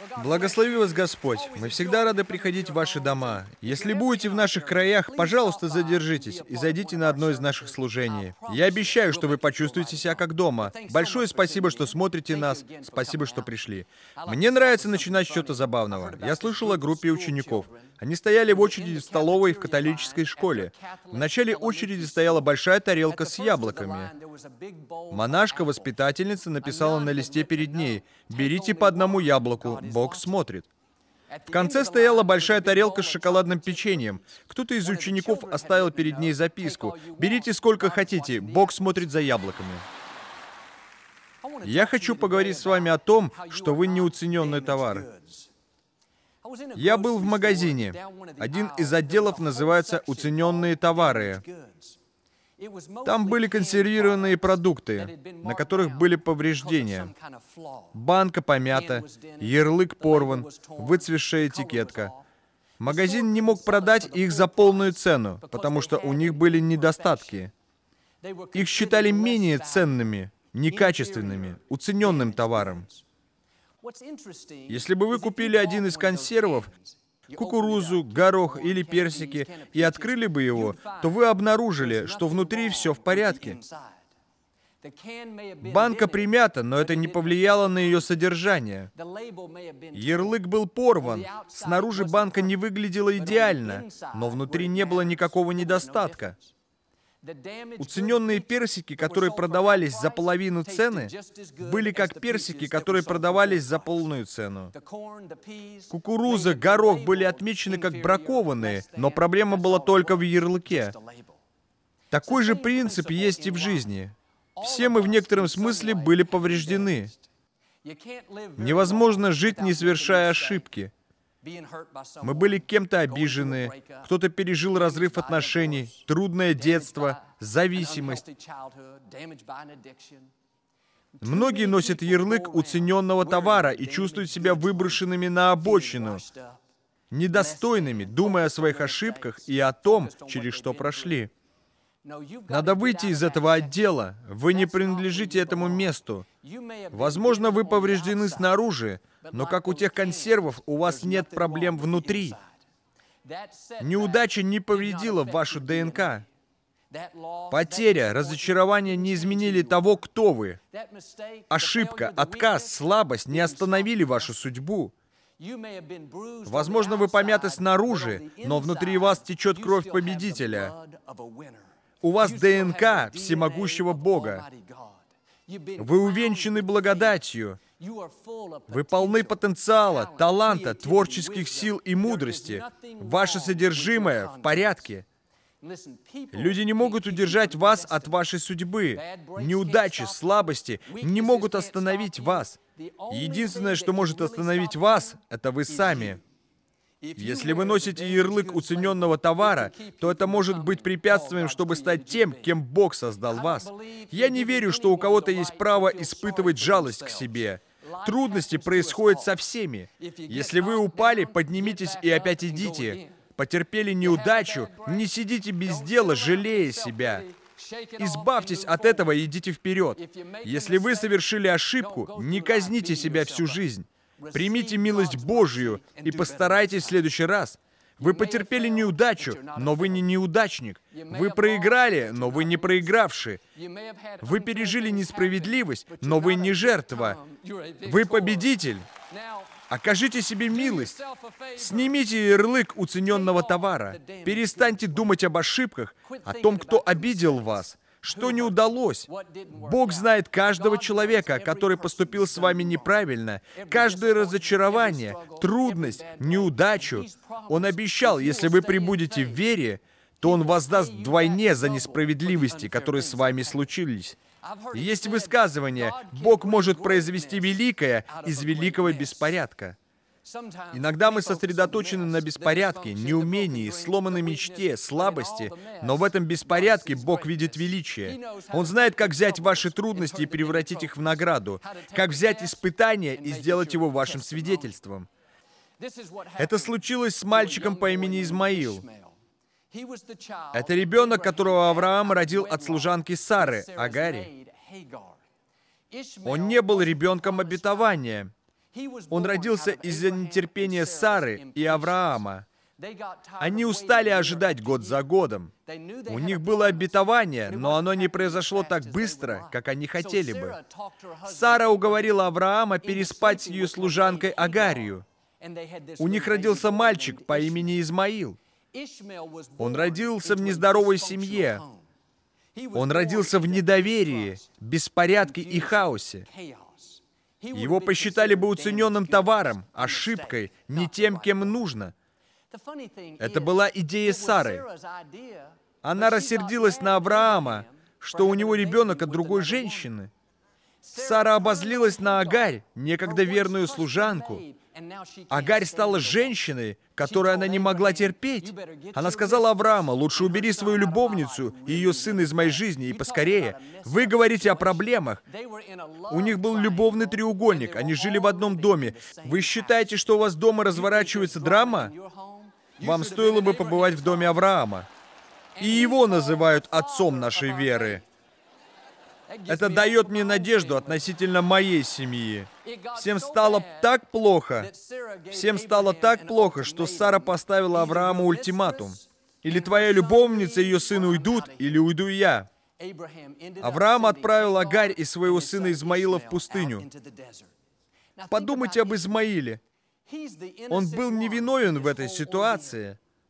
Благослови вас Господь. Мы всегда рады приходить в ваши дома. Если будете в наших краях, пожалуйста, задержитесь и зайдите на одно из наших служений. Я обещаю, что вы почувствуете себя как дома. Большое спасибо, что смотрите нас. Спасибо, что пришли. Мне нравится начинать с чего-то забавного. Я слышал о группе учеников. Они стояли в очереди в столовой в католической школе. В начале очереди стояла большая тарелка с яблоками. Монашка-воспитательница написала на листе перед ней: «Берите по одному яблоку, Бог смотрит». В конце стояла большая тарелка с шоколадным печеньем. Кто-то из учеников оставил перед ней записку: «Берите сколько хотите, Бог смотрит за яблоками». Я хочу поговорить с вами о том, что вы неуцененный товар. Я был в магазине. Один из отделов называется «Уцененные товары». Там были консервированные продукты, на которых были повреждения. Банка помята, ярлык порван, выцветшая этикетка. Магазин не мог продать их за полную цену, потому что у них были недостатки. Их считали менее ценными, некачественными, уцененным товаром. Если бы вы купили один из консервов, кукурузу, горох или персики, и открыли бы его, то вы обнаружили, что внутри все в порядке. Банка примята, но это не повлияло на ее содержание. Ярлык был порван, снаружи банка не выглядела идеально, но внутри не было никакого недостатка. Уцененные персики, которые продавались за половину цены, были как персики, которые продавались за полную цену. Кукуруза, горох были отмечены как бракованные, но проблема была только в ярлыке. Такой же принцип есть и в жизни. Все мы в некотором смысле были повреждены. Невозможно жить, не совершая ошибки. Мы были кем-то обижены, кто-то пережил разрыв отношений, трудное детство, зависимость. Многие носят ярлык уцененного товара и чувствуют себя выброшенными на обочину, недостойными, думая о своих ошибках и о том, через что прошли. Надо выйти из этого отдела. Вы не принадлежите этому месту. Возможно, вы повреждены снаружи, но как у тех консервов, у вас нет проблем внутри. Неудача не повредила вашу ДНК. Потеря, разочарование не изменили того, кто вы. Ошибка, отказ, слабость не остановили вашу судьбу. Возможно, вы помяты снаружи, но внутри вас течет кровь победителя. У вас ДНК всемогущего Бога. Вы увенчаны благодатью. Вы полны потенциала, таланта, творческих сил и мудрости. Ваше содержимое в порядке. Люди не могут удержать вас от вашей судьбы. Неудачи, слабости не могут остановить вас. Единственное, что может остановить вас, это вы сами. Если вы носите ярлык уцененного товара, то это может быть препятствием, чтобы стать тем, кем Бог создал вас. Я не верю, что у кого-то есть право испытывать жалость к себе. Трудности происходят со всеми. Если вы упали, поднимитесь и опять идите. Потерпели неудачу, не сидите без дела, жалея себя. Избавьтесь от этого и идите вперед. Если вы совершили ошибку, не казните себя всю жизнь. Примите милость Божью и постарайтесь в следующий раз. Вы потерпели неудачу, но вы не неудачник. Вы проиграли, но вы не проигравший. Вы пережили несправедливость, но вы не жертва. Вы победитель. Окажите себе милость. Снимите ярлык уцененного товара. Перестаньте думать об ошибках, о том, кто обидел вас. Что не удалось? Бог знает каждого человека, который поступил с вами неправильно, каждое разочарование, трудность, неудачу. Он обещал, если вы пребудете в вере, то Он воздаст вдвойне за несправедливости, которые с вами случились. Есть высказывание: Бог может произвести великое из великого беспорядка. Иногда мы сосредоточены на беспорядке, неумении, сломанной мечте, слабости, но в этом беспорядке Бог видит величие. Он знает, как взять ваши трудности и превратить их в награду, как взять испытание и сделать его вашим свидетельством. Это случилось с мальчиком по имени Измаил. Это ребенок, которого Авраам родил от служанки Сары, Агари. Он не был ребенком обетования. Он родился из-за нетерпения Сары и Авраама. Они устали ожидать год за годом. У них было обетование, но оно не произошло так быстро, как они хотели бы. Сара уговорила Авраама переспать с ее служанкой Агарью. У них родился мальчик по имени Измаил. Он родился в нездоровой семье. Он родился в недоверии, беспорядке и хаосе. Его посчитали бы уцененным товаром, ошибкой, не тем, кем нужно. Это была идея Сары. Она рассердилась на Авраама, что у него ребенок от другой женщины. Сара обозлилась на Агарь, некогда верную служанку. Агарь стала женщиной, которую она не могла терпеть. Она сказала Аврааму: «Лучше убери свою любовницу и ее сына из моей жизни, и поскорее. Вы говорите о проблемах». У них был любовный треугольник, они жили в одном доме. Вы считаете, что у вас дома разворачивается драма? Вам стоило бы побывать в доме Авраама. И его называют отцом нашей веры. Это дает мне надежду относительно моей семьи. Всем стало так плохо, что Сара поставила Аврааму ультиматум. Или твоя любовница и ее сын уйдут, или уйду я. Авраам отправил Агарь и своего сына Измаила в пустыню. Подумайте об Измаиле. Он был невиновен в этой ситуации.